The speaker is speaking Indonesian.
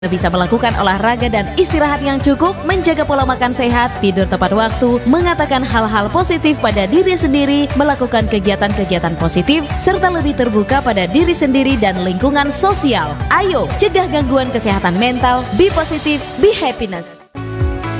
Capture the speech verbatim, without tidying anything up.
Bisa melakukan olahraga dan istirahat yang cukup, menjaga pola makan sehat, tidur tepat waktu, mengatakan hal-hal positif pada diri sendiri, melakukan kegiatan-kegiatan positif, serta lebih terbuka pada diri sendiri dan lingkungan sosial. Ayo, cegah gangguan kesehatan mental, be positive, be happiness.